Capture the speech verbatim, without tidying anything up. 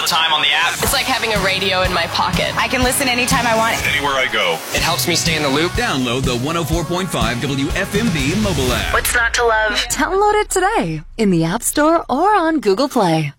the time on the app. It's like having a radio in my pocket. I can listen anytime I want. Anywhere I go. It helps me stay in the loop. Download the one oh four point five W F M D mobile app. What's not to love? Download it today in the App Store or on Google Play.